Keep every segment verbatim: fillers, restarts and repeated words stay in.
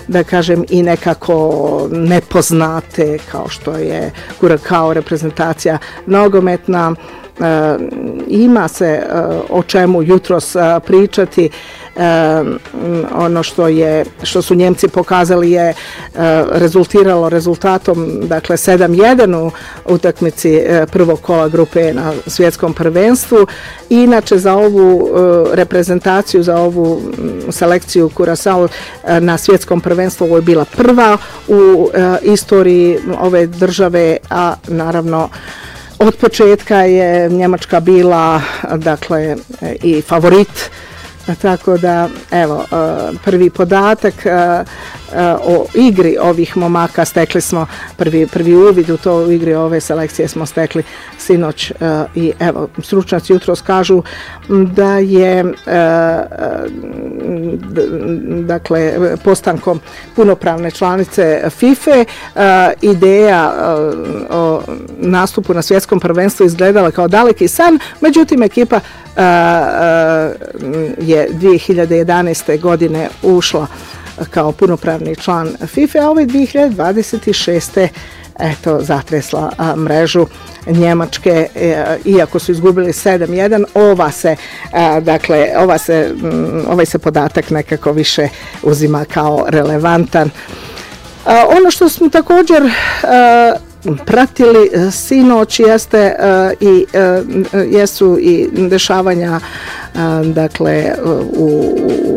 da kažem, i nekako nepoznate, kao što je Curacao reprezentacija nogometna. E, ima se e, o čemu jutros e, pričati. E, ono što je što su Njemci pokazali je e, rezultiralo rezultatom, dakle sedam jedan u utakmici e, prvog kola grupe na svjetskom prvenstvu. Inače za ovu e, reprezentaciju, za ovu m, selekciju Curacao e, na svjetskom prvenstvu, ovo je bila prva u e, istoriji ove države, a naravno od početka je Njemačka bila, dakle, i favorit, tako da, evo, prvi podatak o igri ovih momaka stekli smo, prvi, prvi uvid u to u igri ove selekcije smo stekli sinoć i evo, stručnjaci jutros kažu da je dakle, postankom punopravne članice FIFA ideja o nastupu na svjetskom prvenstvu izgledala kao daleki san, međutim ekipa je dvije hiljade jedanaeste. godine ušla kao punopravni član FIFA, a ove dvije hiljade dvadeset šeste. eto, zatresla a, mrežu Njemačke, e, iako su izgubili sedam jedan, ova se, a, dakle, ova se, m, ovaj se podatak nekako više uzima kao relevantan. A, ono što smo također a, pratili sinoć jeste uh, i uh, jesu i dešavanja uh, dakle u,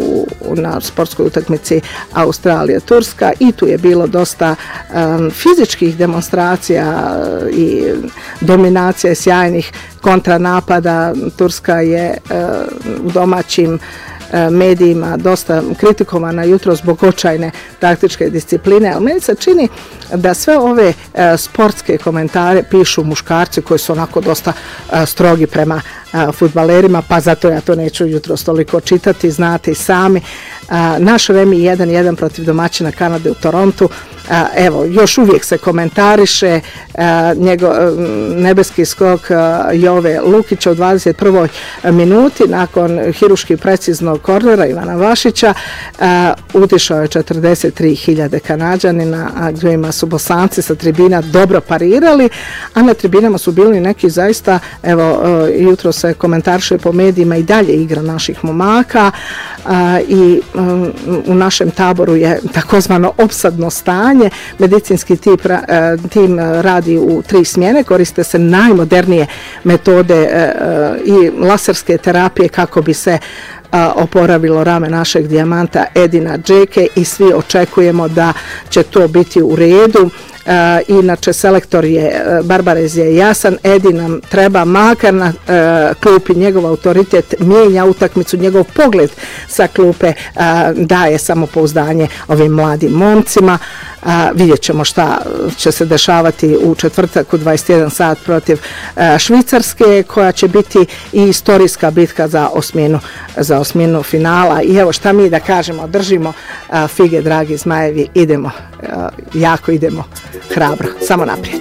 u na sportskoj utakmici Australija Turska, i tu je bilo dosta um, fizičkih demonstracija i dominacije sjajnih kontranapada. Turska je uh, u domaćim medijima dosta kritikovana jutro zbog očajne taktičke discipline, ali meni se čini da sve ove e, sportske komentare pišu muškarci koji su onako dosta e, strogi prema e, fudbalerima, pa zato ja to neću jutros toliko čitati, znate i sami. E, naš remi jedan jedan protiv domaćina Kanade u Torontu. E, evo, još uvijek se komentariše e, njegov nebeski skok e, Jove Lukića u dvadeset prvoj minuti nakon hiruški preciznog kornera Ivana Vašića. Uh, utišao je četrdeset tri hiljade Kanađanina, a kojima su Bosanci sa tribina dobro parirali, a na tribinama su bili neki zaista, evo, uh, jutro se komentariše po medijima i dalje igra naših momaka, uh, i um, u našem taboru je takozvano opsadno stanje. Medicinski tip, uh, tim radi u tri smjene, koriste se najmodernije metode uh, i laserske terapije kako bi se A, oporavilo rame našeg dijamanta Edina Džeke, i svi očekujemo da će to biti u redu. E, inače, selektor je Barbarez je jasan, Edi nam treba makar na e, klupi, njegov autoritet mijenja utakmicu, njegov pogled sa klupe e, daje samopouzdanje ovim mladim momcima. A, vidjet ćemo šta će se dešavati u četvrtak u dvadeset jedan sat protiv a, Švicarske, koja će biti i istorijska bitka za osminu, za osminu finala. I evo šta mi da kažemo, držimo a, fige, dragi zmajevi, idemo, a, jako idemo hrabro, samo naprijed.